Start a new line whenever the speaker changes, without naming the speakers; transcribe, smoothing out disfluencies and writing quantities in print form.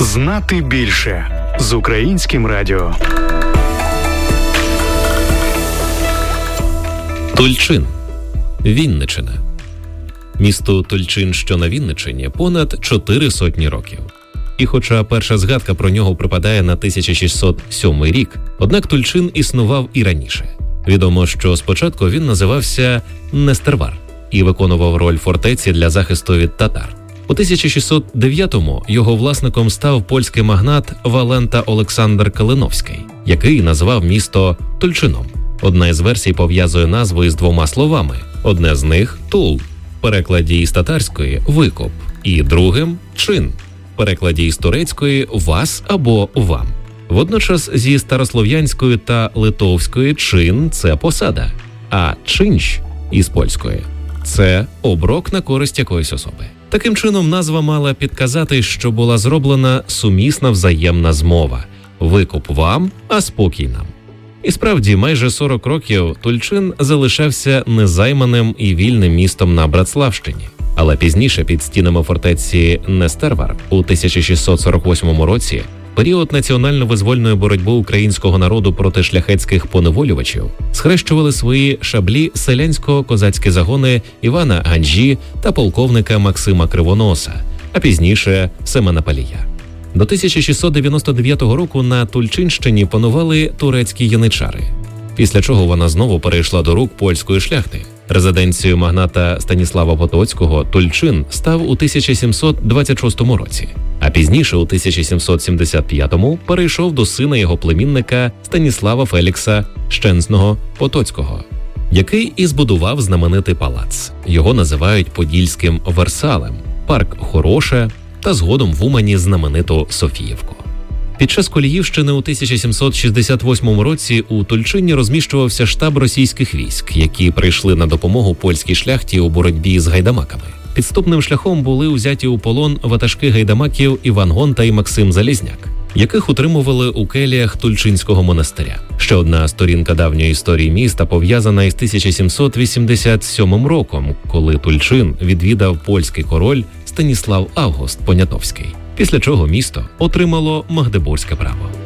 Знати більше з Українським радіо.
Тульчин. Вінниччина. Місто Тульчин, що на Вінниччині, понад 400 років. І хоча перша згадка про нього припадає на 1607 рік, однак Тульчин існував і раніше. Відомо, що спочатку він називався Нестервар і виконував роль фортеці для захисту від татар. У 1609-му його власником став польський магнат Валента Олександр Калиновський, який назвав місто Тульчином. Одна із версій пов'язує назву із двома словами. Одне з них – «тул», в перекладі із татарської – «викоп», і другим – «чин», в перекладі із турецької – «вас» або «вам». Водночас зі старослов'янської та литовської «чин» – це посада, а «чинщ» із польської – це оброк на користь якоїсь особи. Таким чином, назва мала підказати, що була зроблена сумісна взаємна змова – «викуп вам, а спокій нам». І справді, майже 40 років Тульчин залишався незайманим і вільним містом на Братславщині. Але пізніше під стінами фортеці Нестервар у 1648 році, період національно-визвольної боротьби українського народу проти шляхетських поневолювачів, схрещували свої шаблі селянсько-козацькі загони Івана Ганжі та полковника Максима Кривоноса, а пізніше Семена Палія. До 1699 року на Тульчинщині панували турецькі яничари, після чого вона знову перейшла до рук польської шляхти. Резиденцією магната Станіслава Потоцького Тульчин став у 1726 році, а пізніше у 1775 перейшов до сина його племінника Станіслава Фелікса Щенсного Потоцького, який і збудував знаменитий палац. Його називають Подільським Версалем, парк Хороше та згодом в Умані знамениту Софіївку. Під час Коліївщини у 1768 році у Тульчині розміщувався штаб російських військ, які прийшли на допомогу польській шляхті у боротьбі з гайдамаками. Підступним шляхом були взяті у полон ватажки гайдамаків Іван Гонта і Максим Залізняк, яких утримували у келіях Тульчинського монастиря. Ще одна сторінка давньої історії міста пов'язана із 1787 роком, коли Тульчин відвідав польський король Станіслав Август Понятовський, після чого місто отримало магдебурзьке право.